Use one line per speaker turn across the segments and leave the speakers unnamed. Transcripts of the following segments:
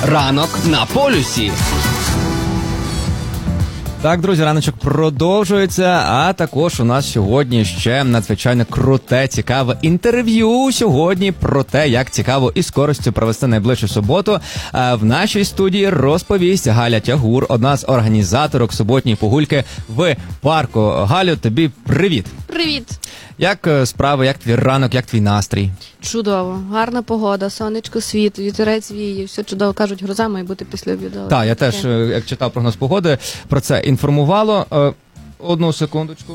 Ранок на полюсі.
Так, друзі, раночок продовжується, а також у нас сьогодні ще надзвичайно круте, цікаве інтерв'ю сьогодні про те, як цікаво і з користю провести найближчу суботу. В нашій студії розповість Галя Тягур, одна з організаторок суботньої прогульки в парку. Галю, тобі привіт!
Привіт!
Як справи, як твій ранок, як твій настрій?
Чудово. Гарна погода, сонечко світ, вітерець віє, все чудово. Кажуть, гроза має бути після обіду.
Так, я теж, як читав прогноз погоди, про це інформувало. Одну секундочку.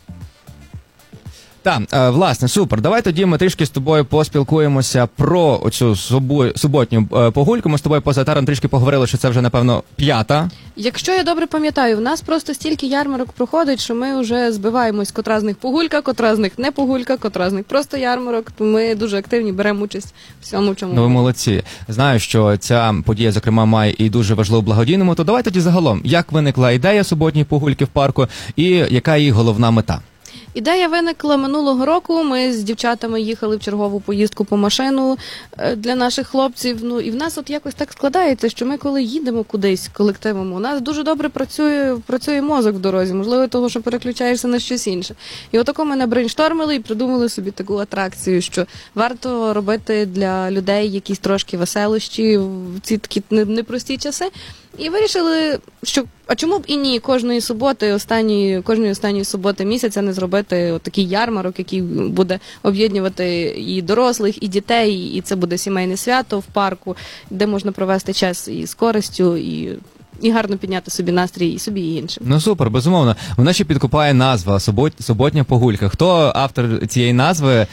Так, власне, супер. Давай тоді ми трішки з тобою поспілкуємося про оцю суботню прогульку. Ми з тобою поза етером трішки поговорили, що це вже, напевно, 5-та.
Якщо я добре пам'ятаю, в нас просто стільки ярмарок проходить, що ми вже збиваємось, котра з них погулька, котра з них не погулька, котра з них просто ярмарок. Ми дуже активні, беремо участь в всьому, чому.
Ну, ви молодці. Знаю, що ця подія, зокрема, має і дуже важливу благодійному. То давай тоді загалом, як виникла ідея суботньої прогульки в парку і яка її головна мета?
Ідея виникла минулого року. Ми з дівчатами їхали в чергову поїздку по машину для наших хлопців. Ну і в нас от якось так складається, що ми коли їдемо кудись колективом, у нас дуже добре працює мозок в дорозі, можливо, того, що переключаєшся на щось інше. І отако ми набрейнштормили і придумали собі таку атракцію, що варто робити для людей якісь трошки веселощі в ці такі непрості часи. І вирішили, що а чому б і ні кожної останньої суботи місяця не зробити такий ярмарок, який буде об'єднувати і дорослих, і дітей, і це буде сімейне свято в парку, де можна провести час і з користю, і гарно підняти собі настрій і собі, і іншим.
Ну супер, безумовно. Вона ще підкупає назва «Суботня прогулька». Хто автор цієї назви?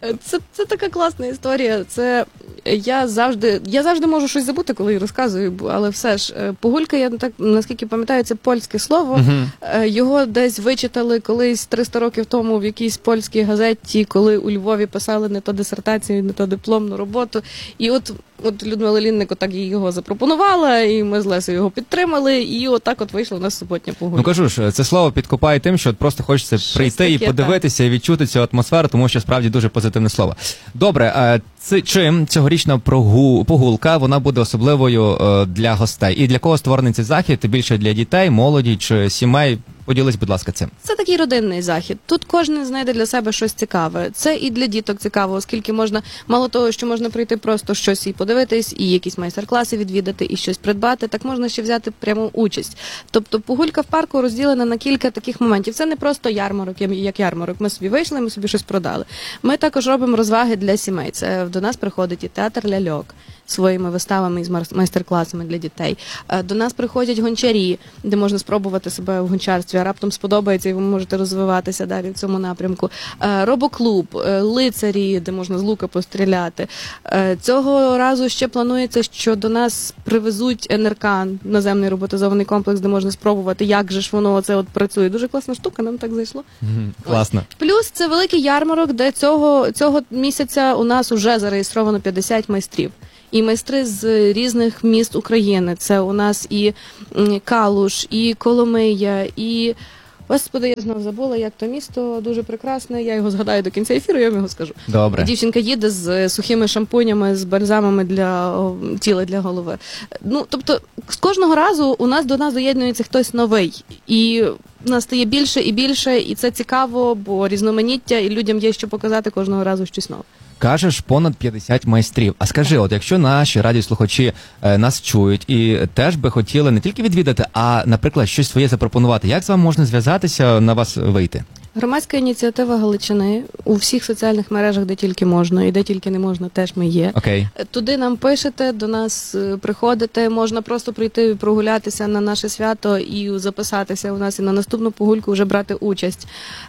Це така класна історія. Це я завжди можу щось забути, коли розказую, але все ж погулька, я так наскільки пам'ятаю, це польське слово. Його десь вичитали колись 300 років тому в якійсь польській газеті, коли у Львові писали не то дисертацію, не то дипломну роботу. І от Людмила Лінник отак його запропонувала, і ми з Лесею його підтримали, і отак от вийшла у нас суботня погулька.
Ну кажу ж, це слово підкупає тим, що просто хочеться прийти і подивитися, і відчути цю атмосферу, тому що справді дуже позитивне слово. Добре, чим цьогорічна прогулка, вона буде особливою для гостей? І для кого створений цей захід? Більше для дітей, молоді чи сімей? Поділись, будь ласка, цим.
Це такий родинний захід. Тут кожен знайде для себе щось цікаве. Це і для діток цікаво, оскільки можна, мало того, що можна прийти просто щось і подивитись, і якісь майстер-класи відвідати, і щось придбати, так можна ще взяти пряму участь. Тобто погулька в парку розділена на кілька таких моментів. Це не просто ярмарок, як ярмарок. Ми собі вийшли, ми собі щось продали. Ми також робимо розваги для сімей. Це до нас приходить і театр ляльок своїми виставами і майстер-класами для дітей. До нас приходять гончарі, де можна спробувати себе в гончарстві, а раптом сподобається, і ви можете розвиватися далі в цьому напрямку. Робоклуб, лицарі, де можна з лука постріляти. Цього разу ще планується, що до нас привезуть НРК, наземний роботизований комплекс, де можна спробувати, як же ж воно оце от працює. Дуже класна штука, нам так зайшло.
Класно.
Плюс це великий ярмарок, де цього місяця у нас вже зареєстровано 50 майстрів. І майстри з різних міст України. Це у нас і Калуш, і Коломия, і... Господи, я знов забула, як то місто дуже прекрасне. Я його згадаю до кінця ефіру, я вам його скажу.
Добре.
І дівчинка їде з сухими шампунями, з бальзамами для тіла, для голови. Ну, тобто, з кожного разу до нас доєднується хтось новий. І нас стає більше і більше, і це цікаво, бо різноманіття, і людям є що показати кожного разу щось нове.
Кажеш, понад 50 майстрів. А скажи, от якщо наші радіослухачі нас чують і теж би хотіли не тільки відвідати, а, наприклад, щось своє запропонувати, як з вами можна зв'язатися, на вас вийти?
Громадська ініціатива Галичини у всіх соціальних мережах, де тільки можна, і де тільки не можна, теж ми є.
Окей.
Туди нам пишете, до нас приходите, можна просто прийти прогулятися на наше свято і записатися у нас і на наступну погульку вже брати участь.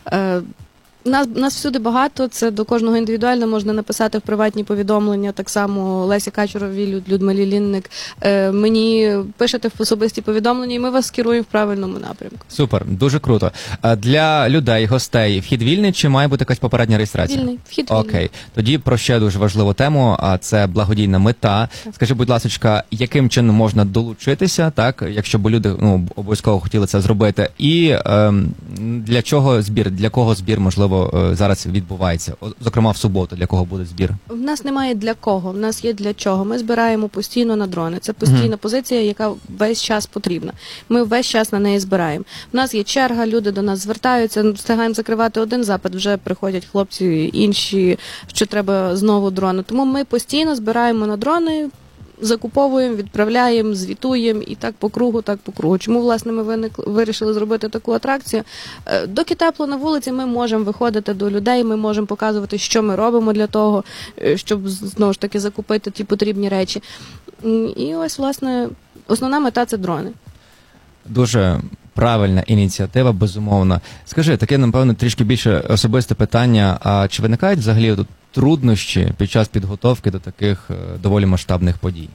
Нас всюди багато, це до кожного індивідуально можна написати в приватні повідомлення, так само Лесі Качуровій, Людмилі Лінник. Мені пишете в особисті повідомлення, і ми вас скеруємо в правильному напрямку.
Супер, дуже круто. Для людей, гостей, вхід вільний чи має бути якась попередня реєстрація?
Вільний, вхід вільний.
Окей. Тоді про ще дуже важливу тему, а це благодійна мета. Так. Скажи, будь ласка, яким чином можна долучитися, так, якщо б люди обов'язково хотіли це зробити, і для чого збір, для кого збір, можливо, можливо, зараз відбувається? Зокрема, в суботу, для кого буде збір?
В нас немає для кого, в нас є для чого. Ми збираємо постійно на дрони. Це постійна позиція, яка весь час потрібна. Ми весь час на неї збираємо. У нас є черга, люди до нас звертаються, встигаємо закривати один запит, вже приходять хлопці інші, що треба знову дрони. Тому ми постійно збираємо на дрони, закуповуємо, відправляємо, звітуємо і так по кругу, так по кругу. Чому, власне, ми вирішили зробити таку атракцію? Доки тепло на вулиці, ми можемо виходити до людей, ми можемо показувати, що ми робимо для того, щоб, знову ж таки, закупити ті потрібні речі. І ось, власне, основна мета – це дрони.
Дуже правильна ініціатива, безумовно. Скажи, таке, напевно, трішки більше особисте питання. А чи виникають взагалі тут труднощі під час підготовки до таких доволі масштабних подій?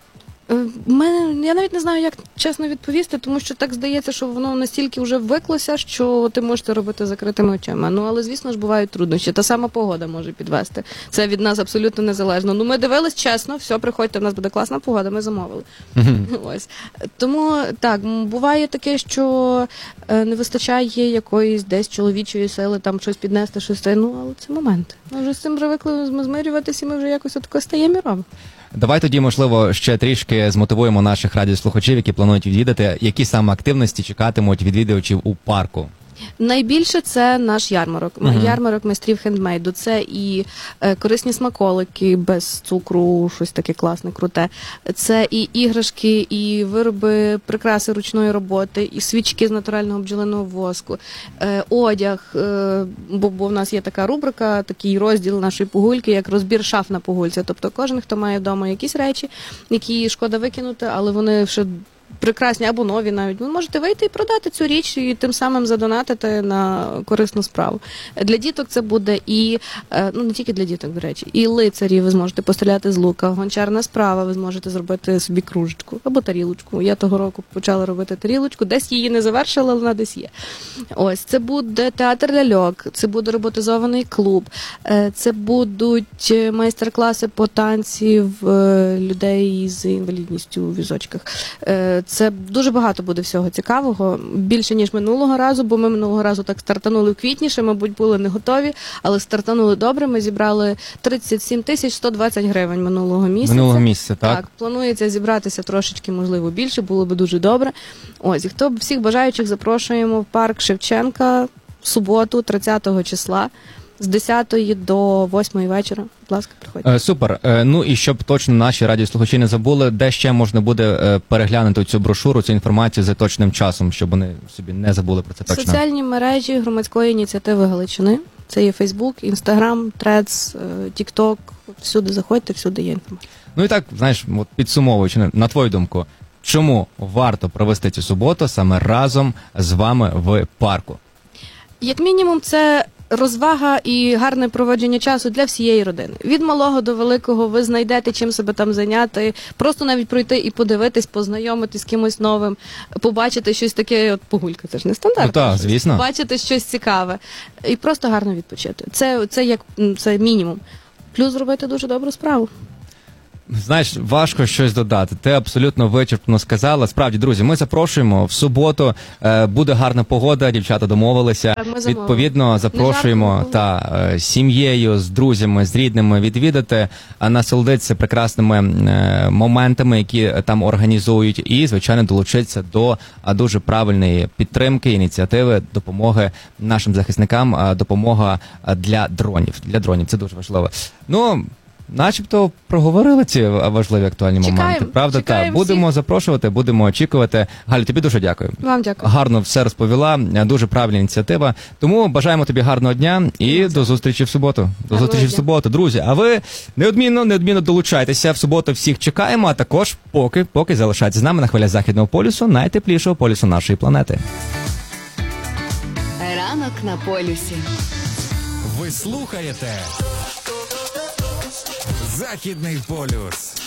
Я навіть не знаю, як чесно відповісти, тому що так здається, що воно настільки вже ввиклося, що ти можеш це робити закритими очима. Ну, але, звісно ж, бувають труднощі. Та сама погода може підвести. Це від нас абсолютно незалежно. Ну, ми дивились чесно, все, приходьте, в нас буде класна погода, ми замовили. Ось. Тому, так, буває таке, що не вистачає якоїсь десь чоловічої сили, там щось піднести, щось, ну, але це момент. Ми вже з цим привикли змирюватися, і ми вже якось отако стаємо і робимо.
Давай тоді, можливо, ще трішки змотивуємо наших радіослухачів, які планують відвідати, які саме активності чекатимуть відвідувачів у парку.
Найбільше це наш ярмарок. Ярмарок майстрів хендмейду. Це і корисні смаколики без цукру, щось таке класне, круте. Це і іграшки, і вироби, прикраси ручної роботи, і свічки з натурального бджолиного воску, одяг, бо в нас є така рубрика, такий розділ нашої погульки, як розбір шаф на погульці. Тобто кожен, хто має вдома якісь речі, які шкода викинути, але вони ще прекрасні або нові навіть, ви можете вийти і продати цю річ і тим самим задонатити на корисну справу. Для діток це буде і, ну не тільки для діток, до речі, і лицарі, ви зможете постріляти з лука, гончарна справа, ви зможете зробити собі кружечку або тарілочку. Я того року почала робити тарілочку, десь її не завершила, але вона десь є. Ось, це буде театр ляльок, це буде роботизований клуб, це будуть майстер-класи по танців людей з інвалідністю у візочках. Це дуже багато буде всього цікавого, більше, ніж минулого разу, бо ми минулого разу так стартанули в квітні, ще, мабуть, були не готові, але стартанули добре, ми зібрали 37 120 гривень минулого місяця.
Минулого місяця, так?
Так, планується зібратися трошечки, можливо, більше, було би дуже добре. Ось, і хто всіх бажаючих запрошуємо в парк Шевченка в суботу, 30-го числа, з 10 до 8 вечора. Будь ласка, приходьте.
Супер. Ну і щоб точно наші радіослухачі не забули, де ще можна буде переглянути цю брошуру, цю інформацію за точним часом, щоб вони собі не забули про це точно.
Соціальні мережі громадської ініціативи Галичини. Це є Facebook, Instagram, Threads, TikTok. Всюди заходьте, всюди є інформація.
Ну і так, знаєш, от підсумовуючи, на твою думку, чому варто провести цю суботу саме разом з вами в парку?
Як мінімум, це розвага і гарне проводження часу для всієї родини. Від малого до великого ви знайдете чим себе там зайняти, просто навіть пройти і подивитись, познайомитись з кимось новим, побачити щось таке, от погулька, це ж не стандарт.
Ну так, звісно.
Бачити щось цікаве і просто гарно відпочити. Це мінімум. Плюс зробити дуже добру справу.
Знаєш, важко щось додати. Ти абсолютно вичерпно сказала. Справді, друзі, ми запрошуємо в суботу. Буде гарна погода, дівчата домовилися.
Так,
Відповідно, запрошуємо сім'єю, з друзями, з рідними відвідати, насолодитися прекрасними моментами, які там організують, і, звичайно, долучитися до дуже правильної підтримки, ініціативи, допомоги нашим захисникам, допомога для дронів. Для дронів, це дуже важливо. Ну, начебто проговорили ці важливі актуальні моменти. Правда, так. Будемо запрошувати, будемо очікувати. Галю, тобі дуже дякую.
Вам дякую.
Гарно все розповіла, дуже правильна ініціатива. Тому бажаємо тобі гарного дня і до зустрічі в суботу. До зустрічі в суботу, друзі. А ви неодмінно долучайтеся. В суботу всіх чекаємо, а також поки залишайтеся з нами на хвилях Західного полюсу, найтеплішого полюсу нашої планети.
Ранок на полюсі.
Ви слухаєте Західний полюс.